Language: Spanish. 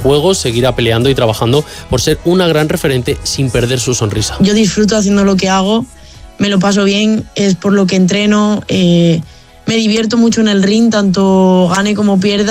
Juegos seguirá peleando y trabajando por ser una gran referente sin perder su sonrisa. Yo disfruto haciendo lo que hago, me lo paso bien, es por lo que entreno, me divierto mucho en el ring, tanto gane como pierda.